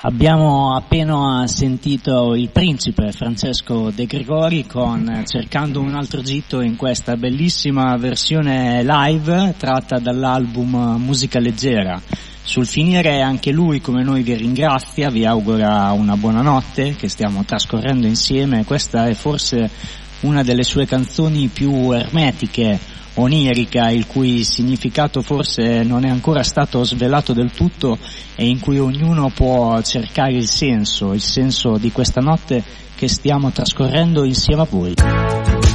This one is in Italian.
Abbiamo appena sentito il principe Francesco De Gregori con Cercando un altro gitto in questa bellissima versione live tratta dall'album Musica Leggera. Sul finire anche lui come noi vi ringrazia, vi augura una buona notte che stiamo trascorrendo insieme. Questa è forse una delle sue canzoni più ermetiche, onirica, il cui significato forse non è ancora stato svelato del tutto e in cui ognuno può cercare il senso di questa notte che stiamo trascorrendo insieme a voi.